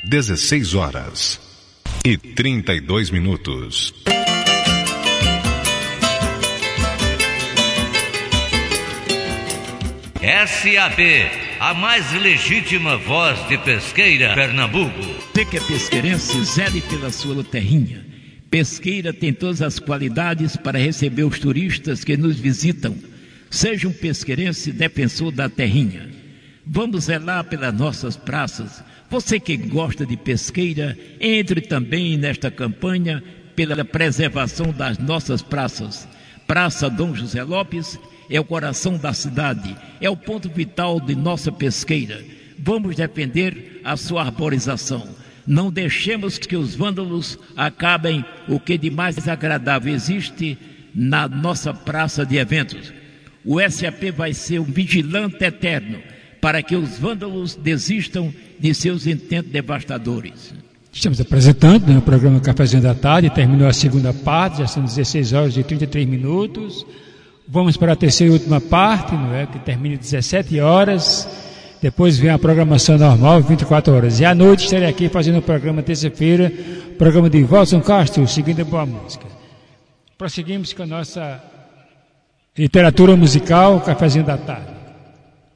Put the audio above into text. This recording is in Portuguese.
16h32. SAP, a mais legítima voz de Pesqueira, Pernambuco. Você que é pesqueirense, zele pela sua terrinha. Pesqueira tem todas as qualidades para receber os turistas que nos visitam. Seja um pesqueirense defensor da terrinha. Vamos zelar pelas nossas praças. Você que gosta de pesqueira, entre também nesta campanha pela preservação das nossas praças. Praça Dom José Lopes é o coração da cidade, é o ponto vital de nossa pesqueira. Vamos defender a sua arborização. Não deixemos que os vândalos acabem o que de mais agradável existe na nossa praça de eventos. O SAP vai ser um vigilante eterno para que os vândalos desistam de seus intentos devastadores. Estamos apresentando o programa Cafézinho da Tarde, terminou a segunda parte, já são 16h33. Vamos para a terceira e última parte, que termina às 17h. Depois vem a programação normal, 24 horas. E à noite estarei aqui fazendo o programa terça-feira, programa de Walson Castro, seguindo a boa música. Prosseguimos com a nossa literatura musical, Cafézinho da Tarde.